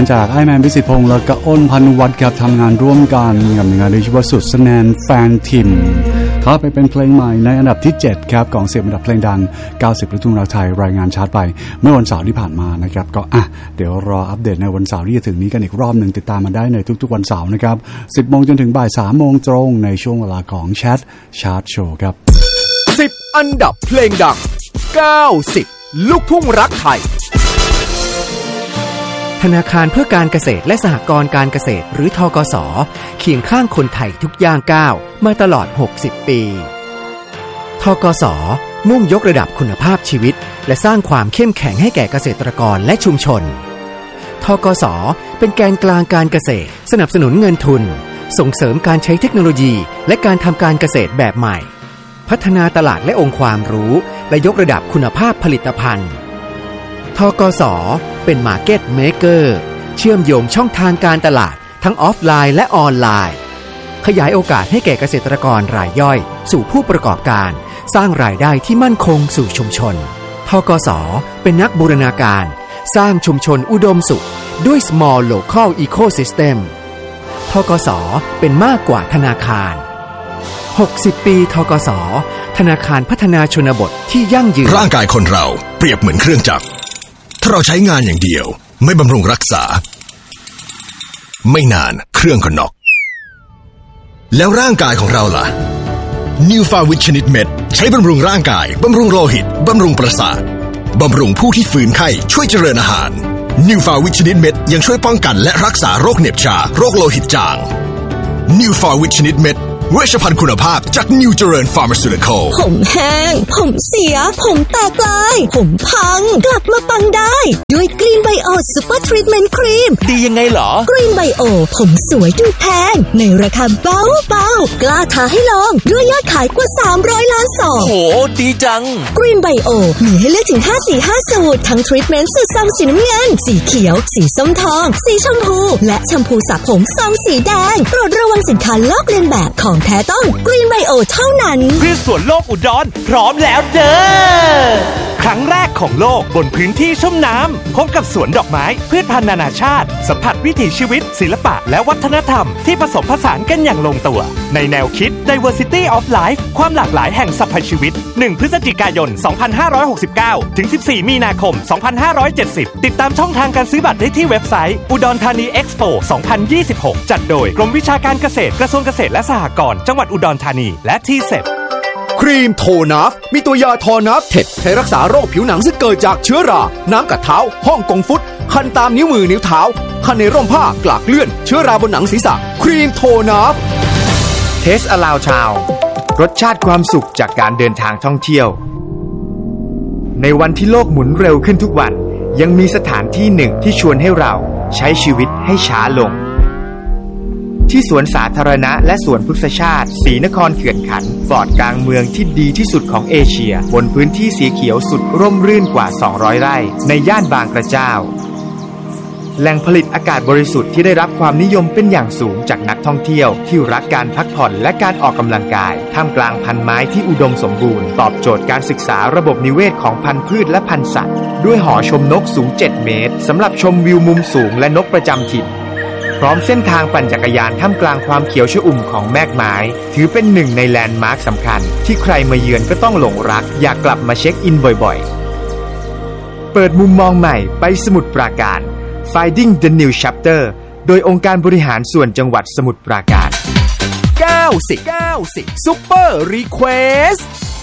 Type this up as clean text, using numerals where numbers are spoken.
จากไอแมนพิสิทธิ์พงษ์และก็อ้นพานุวัฒน์ครับทำงานร่วมกันกับงานที่ชื่อว่าสุดสแนนแฟนทิมเข้าไปเป็นเพลงใหม่ในอันดับที่7ครับกองเสียงอันดับเพลงดัง90ลูกทุ่งรักไทยรายงานชาร์ตไปเมื่อวันเสาร์ที่ผ่านมานะครับก็เดี๋ยวรออัปเดตในวันเสาร์ที่จะถึงนี้กันอีกรอบหนึ่งติดตามมาได้ในทุกๆวันเสาร์นะครับ 10 โมงจนถึงบ่าย 3 โมงตรงในช่วงเวลาของแชทชาร์ตโชว์ครับ 10 อันดับเพลงดัง90ลูกทุ่งรักไทยธนาคารเพื่อการเกษตรและสหกรณ์การเกษตรหรือธกส.เคียงข้างคนไทยทุกย่างก้าวมาตลอด60 ปีธกส.มุ่งยกระดับคุณภาพชีวิตและสร้างความเข้มแข็งให้แก่เกษตรกรและชุมชนธกส.เป็นแกนกลางการเกษตรสนับสนุนเงินทุนส่งเสริมการใช้เทคโนโลยีและการทำการเกษตรแบบใหม่พัฒนาตลาดและองค์ความรู้และยกระดับคุณภาพผลิตภัณฑ์ธกส.เป็นมาร์เก็ตเมเกอร์เชื่อมโยงช่องทางการตลาดทั้งออฟไลน์และออนไลน์ขยายโอกาสให้แก่เกษตรกรรายย่อยสู่ผู้ประกอบการสร้างรายได้ที่มั่นคงสู่ชุมชนธกส.เป็นนักบูรณาการสร้างชุมชนอุดมสุขด้วย Small Local Ecosystem ธกส.เป็นมากกว่าธนาคาร60 ปีธกส.ธนาคารพัฒนาชนบทที่ยั่งยืนร่างกายคนเราเปรียบเหมือนเครื่องจักรถ้าเราใช้งานอย่างเดียวไม่บำรุงรักษาไม่นานเครื่องก็น็อกแล้วร่างกายของเราล่ะ New Farvit ชนิดเม็ดใช้บำรุงร่างกายบำรุงโลหิตบำรุงประสาทบำรุงผู้ที่ฝืนไข้ช่วยเจริญอาหาร New Farvit ชนิดเม็ดยังช่วยป้องกันและรักษาโรคเหน็บชาโรคโลหิตจาง New Farvit ชนิดเม็ดเวชภัณฑ์คุณภาพจากนิวเจริญฟาร์มาซูติคอลผมแห้งผมเสียผมแตกลายผมพังกลับมาปังได้ด้วยกรีนไบโอซูเปอร์ทรีทเมนต์ครีมดียังไงเหรอกรีนไบโอผมสวยดูแพงในราคาเบาๆกล้าท้าให้ลองด้วยยอดขายกว่า300 ล้านซองโหดีจังกรีนไบโอมีให้เลือกถึง5 สี5สูตรทั้งทรีทเมนต์สูตรซองสีน้ำเงินสีเขียวสีส้มทองสีชมพูและแชมพูสระผมซองสีแดงโปรดระวังสินค้าลอกเลียนแบบของแท้ต้องกรีนไบโอเท่านั้นพืชสวนโลกอุดรพร้อมแล้วเด้อครั้งแรกของโลกบนพื้นที่ชุ่มน้ำพบกับสวนดอกไม้พืชพันธุ์นานาชาติสัมผัสวิถีชีวิตศิลปะและวัฒนธรรมที่ผสมผสานกันอย่างลงตัวในแนวคิด Diversity of Life ความหลากหลายแห่งสรรพชีวิต1 พฤศจิกายน 2569 ถึง 14 มีนาคม 2570 ติดตามช่องทางการซื้อบัตรได้ที่เว็บไซต์อุดรธานีเอ็กซ์โป 2026 จัดโดยกรมวิชาการเกษตรกระทรวงเกษตรและสหกรณ์จังหวัดอุดรธานีและที่เซปครีมโทนัฟมีตัวยาทอนัฟเท็ดใช้รักษาโรคผิวหนังซึ่งเกิดจากเชื้อราน้ำกัดเท้าฮ่องกงฟุตคันตามนิ้วมือนิ้วเท้าคันในร่มผ้ากลากเลื่อนเชื้อราบนหนังศีรษะครีมโทนัฟเทสอลาวชาวรสชาติความสุขจากการเดินทางท่องเที่ยวในวันที่โลกหมุนเร็วขึ้นทุกวันยังมีสถานที่หนึ่งที่ชวนให้เราใช้ชีวิตให้ช้าลงที่สวนสาธารณะและสวนพฤกษชาติศรีนครเขื่อนขันธ์ปลอดกลางเมืองที่ดีที่สุดของเอเชียบนพื้นที่สีเขียวสุดร่มรื่นกว่า200 ไร่ในย่านบางกระเจ้าแหล่งผลิตอากาศบริสุทธิ์ที่ได้รับความนิยมเป็นอย่างสูงจากนักท่องเที่ยวที่รักการพักผ่อนและการออกกำลังกายท่ามกลางพันไม้ที่อุดมสมบูรณ์ตอบโจทย์การศึกษาระบบนิเวศของพันธุ์พืชและพันธุ์สัตว์ด้วยหอชมนกสูง7 เมตรสำหรับชมวิวมุมสูงและนกประจำถิ่นพร้อมเส้นทางปั่นจักรยานท่ามกลางความเขียวชอุ่มของแมกไม้ถือเป็นหนึ่งในแลนด์มาร์คสำคัญที่ใครมาเยือนก็ต้องหลงรักอยากกลับมาเช็คอินบ่อยๆเปิดมุมมองใหม่ไปสมุทรปราการ Finding the New Chapter โดยองค์การบริหารส่วนจังหวัดสมุทรปราการ 90 Super Request